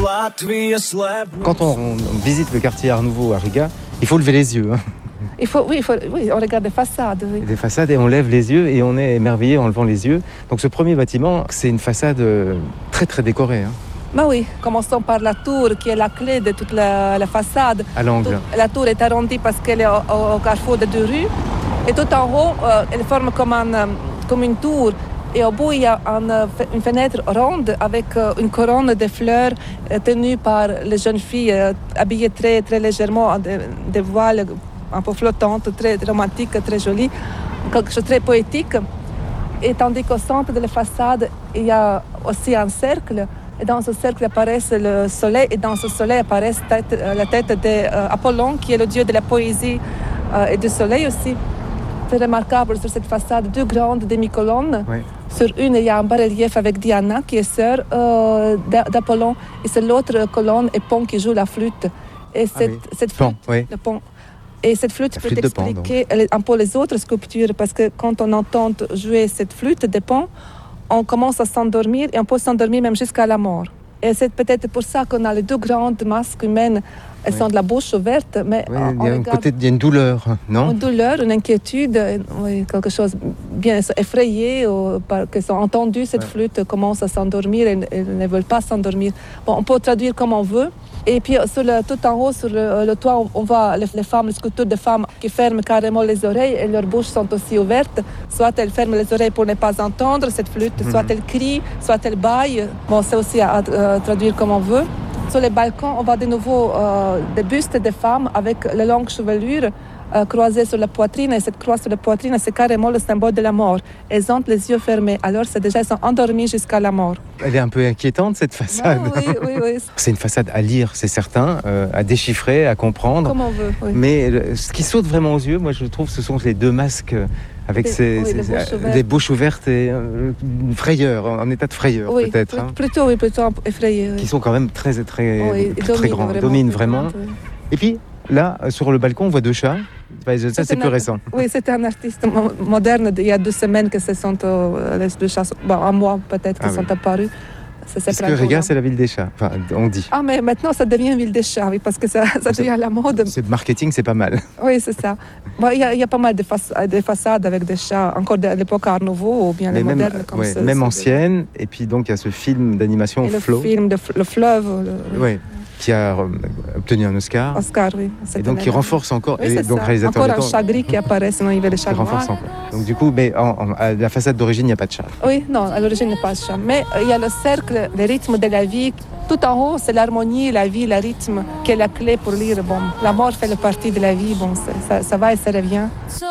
Quand on visite le quartier Art Nouveau à Riga, il faut lever les yeux. Oui, on regarde les façades. Oui. Des façades et on lève les yeux et on est émerveillé en levant les yeux. Donc ce premier bâtiment, c'est une façade très très décorée. Bah oui, commençons par la tour qui est la clé de toute la façade. À l'angle. La tour est arrondie parce qu'elle est au carrefour de deux rues. Et tout en haut, elle forme comme une tour. Et au bout, il y a une fenêtre ronde avec une couronne de fleurs tenue par les jeunes filles habillées très, très légèrement, des voiles un peu flottantes, très romantiques, très jolies, quelque chose de très poétique. Et tandis qu'au centre de la façade, il y a aussi un cercle. Et dans ce cercle apparaît le soleil, et dans ce soleil apparaît la tête d'Apollon, qui est le dieu de la poésie et du soleil aussi. C'est remarquable sur cette façade, deux grandes demi-colonnes. Oui. Sur une, il y a un bas-relief avec Diana, qui est sœur d'Apollon. Et sur l'autre colonne, Épon qui joue la flûte. Et cette flûte, oui. le pont. Et cette flûte peut expliquer un peu les autres sculptures, parce que quand on entend jouer cette flûte de Pan, on commence à s'endormir et on peut s'endormir même jusqu'à la mort. Et c'est peut-être pour ça qu'on a les deux grandes masques humaines. Elles sont de la bouche ouverte, mais il y a une douleur, non? Une douleur, une inquiétude, quelque chose bien effrayé, qu'elles ont entendu cette flûte, commencent à s'endormir et ne veulent pas s'endormir. Bon, on peut traduire comme on veut. Et puis tout en haut, sur le toit, on voit les femmes, les sculptures de femmes qui ferment carrément les oreilles et leurs bouches sont aussi ouvertes. Soit elles ferment les oreilles pour ne pas entendre cette flûte, soit elles crient, soit elles bâillent. Bon, c'est aussi à traduire comme on veut. Sur les balcons, on voit de nouveau des bustes de femmes avec les longues chevelures croisées sur la poitrine. Et cette croix sur la poitrine, c'est carrément le symbole de la mort. Elles ont les yeux fermés. Alors, elles sont endormies jusqu'à la mort. Elle est un peu inquiétante, cette façade. Oui. C'est une façade à lire, c'est certain, à déchiffrer, à comprendre. Comme on veut, oui. Mais ce qui saute vraiment aux yeux, moi, je trouve, ce sont les deux masques avec des bouches ouvertes et une frayeur, un état de frayeur peut-être. Plutôt effrayé. Oui. Qui sont quand même très grands, dominent vraiment. Oui. Et puis, là, sur le balcon, on voit deux chats. Ça, c'est plus récent. Oui, c'était un artiste moderne il y a 2 semaines que ce sont les deux chats, un mois peut-être, qui sont apparus. Parce que Riga, c'est la ville des chats, enfin, on dit. Ah, mais maintenant, ça devient une ville des chats, oui, parce que ça devient la mode. C'est marketing, c'est pas mal. Oui, c'est ça. Bon, il y a pas mal de façades avec des chats, encore de l'époque Art Nouveau, ou bien les modernes. Comme ça, même anciennes, et puis donc il y a ce film d'animation Flow. Le film Le Fleuve. Oui. Qui a obtenu un Oscar. Oui. Et donc qui renforce encore. Oui, et donc réalisateur encore un chat gris qui apparaît, sinon il y avait les chats noirs. Renforce encore. Donc du coup, mais à la façade d'origine, il n'y a pas de chat. Oui, non, à l'origine, il n'y a pas de chat. Mais il y a le cercle, le rythme de la vie. Tout en haut, c'est l'harmonie, la vie, le rythme qui est la clé pour lire. Bon, la mort fait partie de la vie. Bon, ça va et ça revient.